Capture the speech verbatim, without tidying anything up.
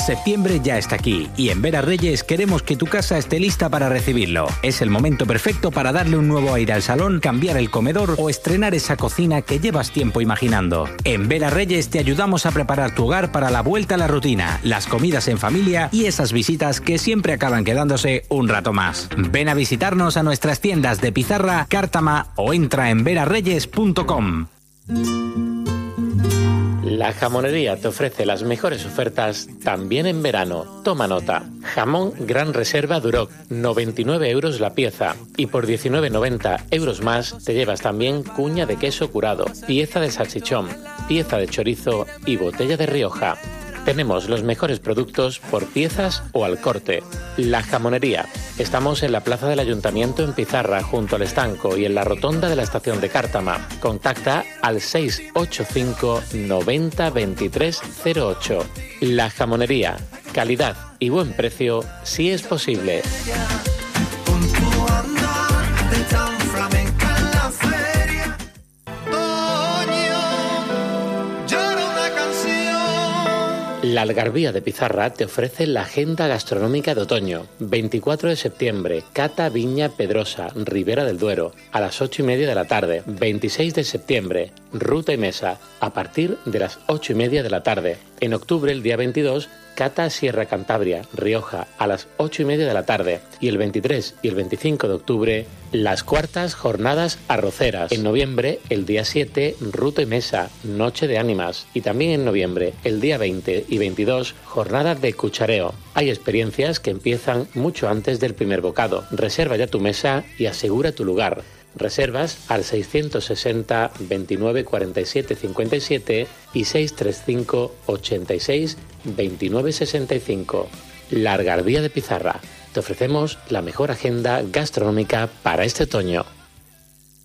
Septiembre ya está aquí y en Vera Reyes queremos que tu casa esté lista para recibirlo. Es el momento perfecto para darle un nuevo aire al salón, cambiar el comedor o estrenar esa cocina que llevas tiempo imaginando. En Vera Reyes te ayudamos a preparar tu hogar para la vuelta a la rutina, las comidas en familia y esas visitas que siempre acaban quedándose un rato más. Ven a visitarnos a nuestras tiendas de Pizarra, Cártama o entra en vera reyes punto com. La Jamonería te ofrece las mejores ofertas también en verano. Toma nota. Jamón Gran Reserva Duroc, noventa y nueve euros la pieza. Y por diecinueve noventa euros más te llevas también cuña de queso curado, pieza de salchichón, pieza de chorizo y botella de Rioja. Tenemos los mejores productos por piezas o al corte. La Jamonería. Estamos en la plaza del Ayuntamiento en Pizarra, junto al estanco, y en la rotonda de la estación de Cártama. Contacta al seis ocho cinco noventa veintitrés cero ocho. La Jamonería. Calidad y buen precio si es posible. La Algarvía de Pizarra te ofrece la agenda gastronómica de otoño. veinticuatro de septiembre, Cata Viña Pedrosa, Ribera del Duero, a las ocho y media de la tarde. veintiséis de septiembre, Ruta y Mesa, a partir de las ocho y media de la tarde. En octubre, el día veintidós, Cata Sierra Cantabria, Rioja, a las ocho y media de la tarde. Y el veintitrés y el veinticinco de octubre, las cuartas jornadas arroceras. En noviembre, el día siete, Ruta y Mesa, Noche de Ánimas. Y también en noviembre, el día veinte y veintidós, jornadas de cuchareo. Hay experiencias que empiezan mucho antes del primer bocado. Reserva ya tu mesa y asegura tu lugar. Reservas al seiscientos sesenta veintinueve cuarenta y siete cincuenta y siete y seiscientos treinta y cinco ochenta y seis veintinueve sesenta y cinco. La Algarvía de Pizarra. Te ofrecemos la mejor agenda gastronómica para este otoño.